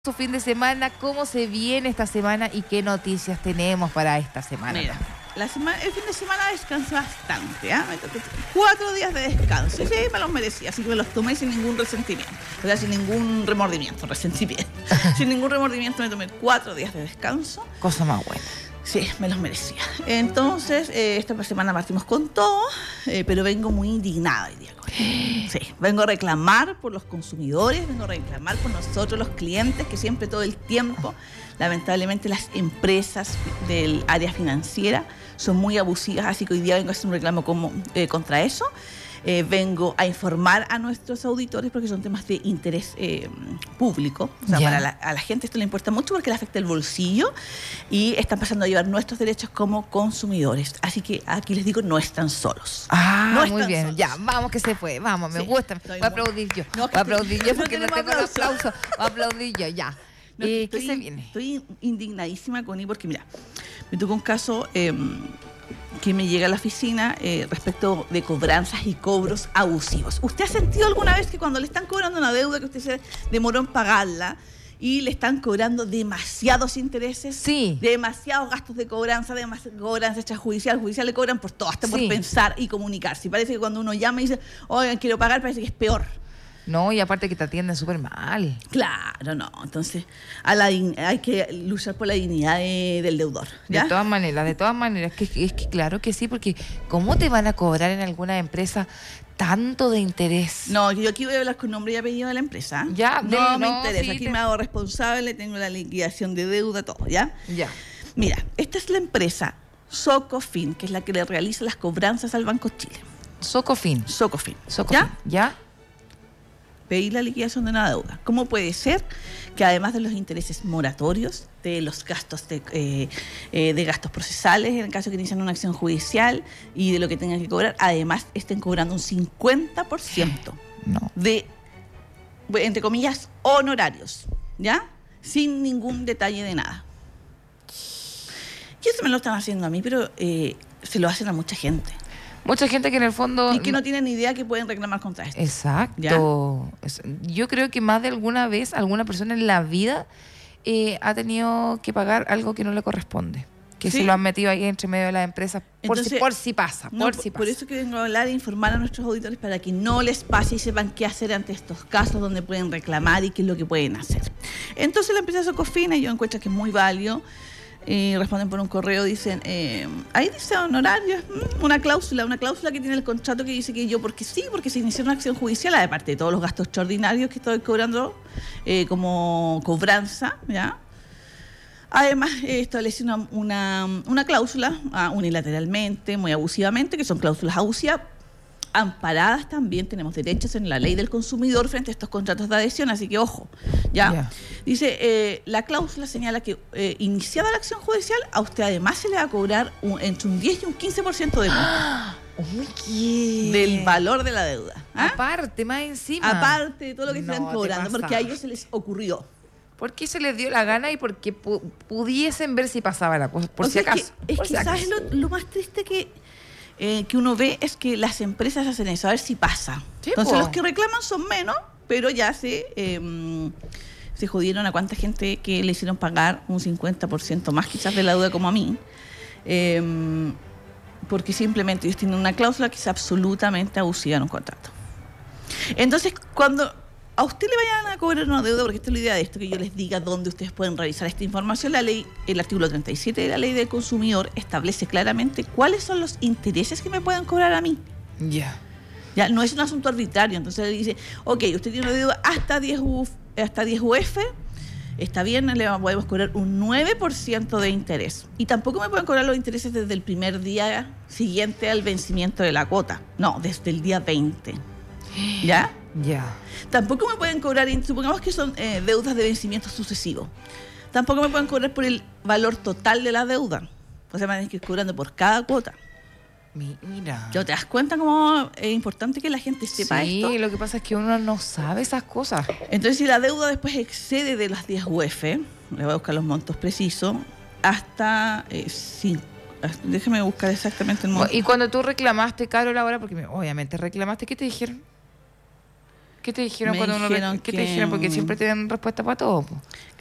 Su fin de semana, ¿cómo se viene esta semana y qué noticias tenemos para esta semana? Mira, el fin de semana descansé bastante, ¿ah? Me tocó 4 días de descanso. Y sí, me los merecía, así que me los tomé sin ningún resentimiento. O sea, sin ningún remordimiento, sin ningún remordimiento me tomé 4 días de descanso. Cosa más buena. Sí, me los merecía. Entonces, esta semana partimos con todo, pero vengo muy indignada hoy día. Sí, vengo a reclamar por los consumidores, vengo a reclamar por nosotros los clientes, que siempre todo el tiempo, lamentablemente las empresas del área financiera son muy abusivas, así que hoy día vengo a hacer un reclamo contra eso. Vengo a informar a nuestros auditores porque son temas de interés público. O sea, a la gente esto le importa mucho porque le afecta el bolsillo y están pasando a llevar nuestros derechos como consumidores. Así que aquí les digo, no están solos. No muy bien, solos. Ya, vamos que se fue, vamos, me gusta. Voy a aplaudir yo. Voy a aplaudir yo porque no tengo el aplauso. Voy a aplaudir yo, ya. No, ¿qué se viene? Estoy indignadísima, Connie, porque mira, me tocó un caso que me llega a la oficina respecto de cobranzas y cobros abusivos. ¿Usted ha sentido alguna vez que cuando le están cobrando una deuda que usted se demoró en pagarla y le están cobrando demasiados intereses? Sí. Demasiados gastos de cobranza, cobranza extrajudicial, judicial, le cobran por todo, hasta por pensar y comunicarse. Y parece que cuando uno llama y dice, oigan, quiero pagar, parece que es peor. No, y aparte que te atienden súper mal. Claro, no. Entonces, hay que luchar por la dignidad del deudor, ¿ya? De todas maneras, que claro que sí, porque ¿cómo te van a cobrar en alguna empresa tanto de interés? No, yo aquí voy a hablar con nombre y apellido de la empresa. Ya, no me interesa. Sí, aquí me hago responsable, tengo la liquidación de deuda, todo, ¿ya? Ya. Mira, esta es la empresa Socofin, que es la que le realiza las cobranzas al Banco Chile. Socofin. ¿Ya? Pedir la liquidación de una deuda. ¿Cómo puede ser que además de los intereses moratorios, de los gastos de gastos procesales, en el caso que inician una acción judicial y de lo que tengan que cobrar, además estén cobrando un 50% de, entre comillas, honorarios, ¿ya? Sin ningún detalle de nada. Y eso me lo están haciendo a mí, pero se lo hacen a mucha gente. Mucha gente que en el fondo... Y que no tienen ni idea que pueden reclamar contra esto. Exacto. ¿Ya? Yo creo que más de alguna vez, alguna persona en la vida ha tenido que pagar algo que no le corresponde. Que se lo han metido ahí entre medio de las empresas por si pasa. Por eso que vengo a hablar e informar a nuestros auditores para que no les pase y sepan qué hacer ante estos casos donde pueden reclamar y qué es lo que pueden hacer. Entonces la empresa Socofin, yo encuentro que es muy válido. Responden por un correo, dicen, ahí dice honorarios, una cláusula que tiene el contrato que dice que yo, porque se inició una acción judicial, aparte de todos los gastos extraordinarios que estoy cobrando como cobranza, ¿ya? Además, establecí una cláusula unilateralmente, muy abusivamente, que son cláusulas abusivas, amparadas también, tenemos derechos en la ley del consumidor frente a estos contratos de adhesión, así que ojo, ¿ya? Dice, la cláusula señala que iniciada la acción judicial, a usted además se le va a cobrar entre un 10 y un 15% de multa. Del valor de la deuda. Aparte, más encima. Aparte de todo lo que están cobrando, porque a ellos se les ocurrió. Porque se les dio la gana y porque pudiesen ver si pasaba la cosa, por si acaso. Es que ¿sabes lo más triste que uno ve? Es que las empresas hacen eso, a ver si pasa. Sí, entonces los que reclaman son menos, pero ya se jodieron a cuánta gente que le hicieron pagar un 50% más quizás de la deuda, como a mí, porque simplemente ellos tienen una cláusula que es absolutamente abusiva en un contrato. Entonces, cuando a usted le vayan a cobrar una deuda, porque esta es la idea de esto, que yo les diga dónde ustedes pueden revisar esta información, la ley, el artículo 37 de la Ley del Consumidor establece claramente cuáles son los intereses que me pueden cobrar a mí. Ya no es un asunto arbitrario. Entonces le dice, ok, usted tiene una deuda hasta 10 UF, está bien, le podemos cobrar un 9% de interés. Y tampoco me pueden cobrar los intereses desde el primer día siguiente al vencimiento de la cuota. No, desde el día 20. ¿Ya? Tampoco me pueden cobrar, supongamos que son deudas de vencimiento sucesivo. Tampoco me pueden cobrar por el valor total de la deuda. O sea, me tienen que ir cobrando por cada cuota. Mira. ¿Te das cuenta cómo es importante que la gente sepa esto? Sí, lo que pasa es que uno no sabe esas cosas. Entonces, si la deuda después excede de las 10 UF, le voy a buscar los montos precisos, hasta 5. Déjeme buscar exactamente el monto. Y cuando tú reclamaste, Carol, ahora, porque obviamente reclamaste, ¿qué te dijeron? ¿Qué te dijeron Me cuando dijeron ¿Qué te dijeron? Porque siempre te dan respuesta para todo.